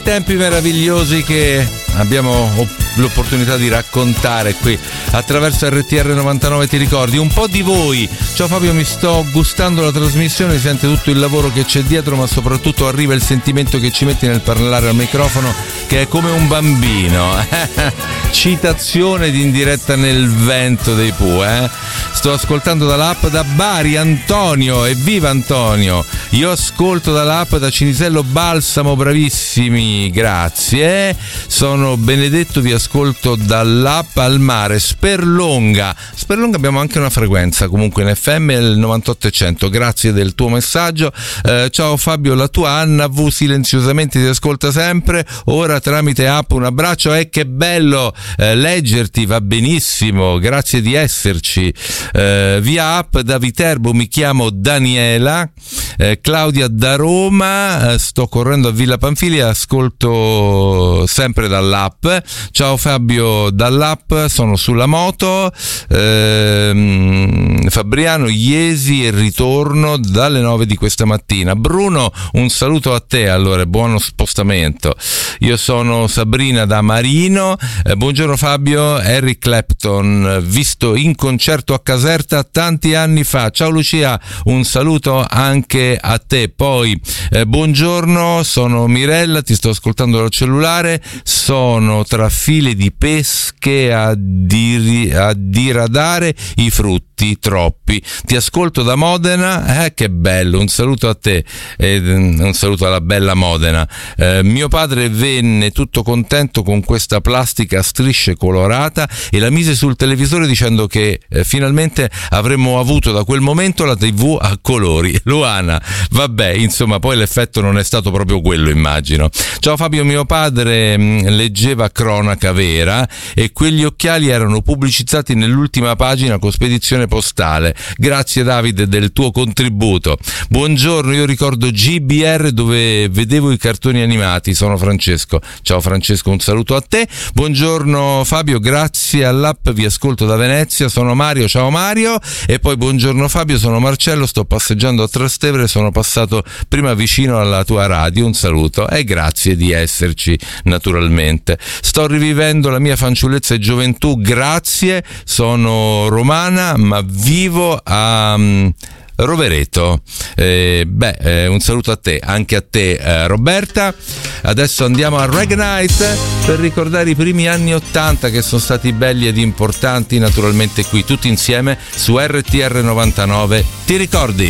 Tempi meravigliosi che abbiamo l'opportunità di raccontare qui attraverso RTR 99. Ti ricordi un po' di voi? Ciao Fabio, mi sto gustando la trasmissione, si sente tutto il lavoro che c'è dietro, ma soprattutto arriva il sentimento che ci metti nel parlare al microfono, che è come un bambino. Citazione di In diretta nel vento dei Pooh, Sto ascoltando dall'app da Bari, Antonio, evviva Antonio. Io ascolto dall'app da Cinisello Balsamo, bravissimi, grazie. Sono Benedetto, vi ascolto dall'app al mare, Sperlonga abbiamo anche una frequenza comunque in FM, il 98,100. Grazie del tuo messaggio. Ciao Fabio, la tua Anna V silenziosamente ti ascolta sempre, ora tramite app. Un abbraccio, che bello leggerti, va benissimo, grazie di esserci. Via app da Viterbo mi chiamo Daniela. Claudia da Roma, sto correndo a Villa Pamfilia, ascolto sempre dall'app. Ciao Fabio, dall'app sono sulla moto. Fabriano, Iesi e ritorno dalle 9 di questa mattina. Bruno, un saluto a te, allora buono spostamento. Io sono Sabrina da Marino. Buongiorno Fabio, Eric Clapton visto in concerto a Caserta tanti anni fa. Ciao Lucia, un saluto anche a te. Poi buongiorno, sono Mirella, ti sto ascoltando dal cellulare, sono tra file di pesche a diradare i frutti troppi, ti ascolto da Modena. Che bello, un saluto a te e un saluto alla bella Modena. Mio padre venne tutto contento con questa plastica a strisce colorata e la mise sul televisore dicendo che finalmente avremmo avuto da quel momento la TV a colori. Luana, vabbè, insomma, poi l'effetto non è stato proprio quello, immagino. Ciao Fabio, mio padre leggeva cronaca vera e quegli occhiali erano pubblicizzati nell'ultima pagina con spedizione postale. Grazie Davide del tuo contributo. Buongiorno, io ricordo GBR dove vedevo i cartoni animati. Sono Francesco. Ciao Francesco, un saluto a te. Buongiorno Fabio, grazie all'app vi ascolto da Venezia. Sono Mario, ciao Mario. E poi buongiorno Fabio, sono Marcello, sto passeggiando a Trastevere, sono passato prima vicino alla tua radio, un saluto e grazie di esserci naturalmente. Sto rivivendo la mia fanciullezza e gioventù, grazie, sono romana ma vivo a Rovereto. Un saluto a te, anche a te Roberta. Adesso andiamo a Reggae Night per ricordare i primi anni 80 che sono stati belli ed importanti, naturalmente qui tutti insieme su RTR 99. Ti ricordi?